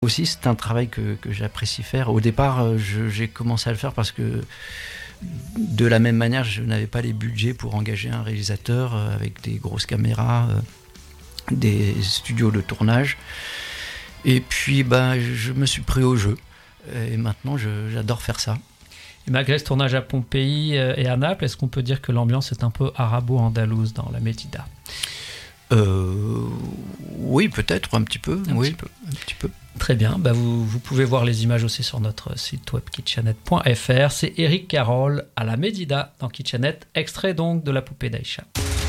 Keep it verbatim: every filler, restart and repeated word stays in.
Aussi, c'est un travail que, que j'apprécie faire. Au départ, je, j'ai commencé à le faire parce que de la même manière, je n'avais pas les budgets pour engager un réalisateur avec des grosses caméras, des studios de tournage. Et puis, bah, je me suis pris au jeu. Et maintenant, je, j'adore faire ça. Et malgré ce tournage à Pompéi et à Naples, est-ce qu'on peut dire que l'ambiance est un peu arabo-andalouse dans la Médida ? Euh, oui, peut-être, un petit peu. Un oui, petit peu. Un petit peu. Très bien, bah vous, vous pouvez voir les images aussi sur notre site web kitchenette point f r. C'est Éric Carole à la Médida dans Kitchenette, extrait donc de La Poupée d'Aïcha.